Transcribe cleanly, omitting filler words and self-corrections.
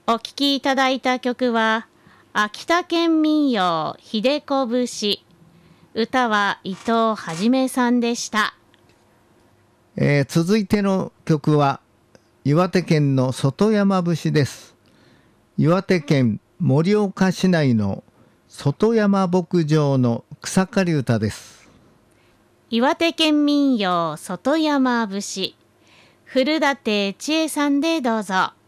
お聴きいただいた曲は秋田県民謡秀子節、歌は伊藤はじめさんでした。 続いての曲は岩手県の外山節です。岩手県盛岡市内の外山牧場の草刈り歌です。 岩手県民謡外山節、古舘千恵さんでどうぞ。